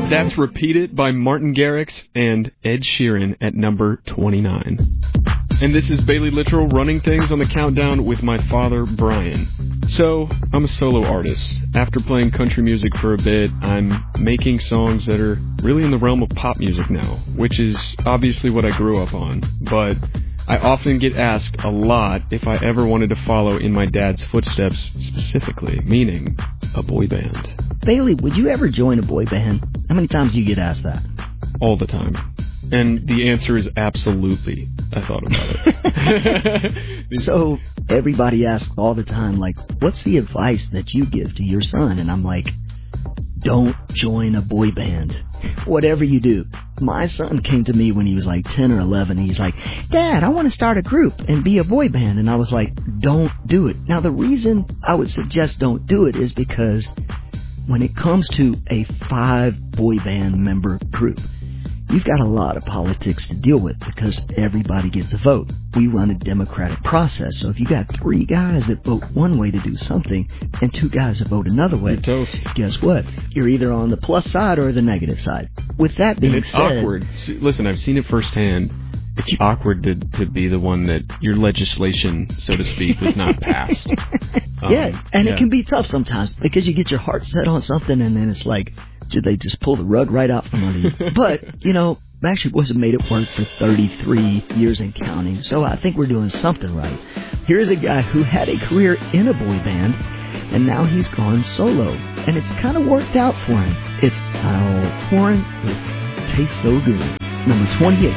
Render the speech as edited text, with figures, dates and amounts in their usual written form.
That's Repeat It by Martin Garrix and Ed Sheeran at number 29. And this is Bailey Littrell running things on the countdown with my father, Brian. So, I'm a solo artist. After playing country music for a bit, I'm making songs that are really in the realm of pop music now, which is obviously what I grew up on. But I often get asked a lot if I ever wanted to follow in my dad's footsteps specifically, meaning a boy band. Bailey, would you ever join a boy band? How many times do you get asked that? All the time. And the answer is absolutely. I thought about it. So everybody asks all the time, like, what's the advice that you give to your son? And I'm like, don't join a boy band. Whatever you do. My son came to me when he was like 10 or 11. And he's like, Dad, I want to start a group and be a boy band. And I was like, don't do it. Now, the reason I would suggest don't do it is because when it comes to a 5 boy band member group, you've got a lot of politics to deal with because everybody gets a vote. We run a democratic process. So if you got 3 guys that vote one way to do something and 2 guys that vote another way, guess what? You're either on the plus side or the negative side. With that being it's said... awkward. Listen, I've seen it firsthand. It's awkward to be the one that your legislation, so to speak, was not passed. It can be tough sometimes because you get your heart set on something and then it's like, did they just pull the rug right out from under you? But, you know, Backstreet Boys have made it work for 33 years and counting, so I think we're doing something right. Here's a guy who had a career in a boy band, and now he's gone solo, and it's kind of worked out for him. It's Kyle Horan with Tastes So Good, number 28.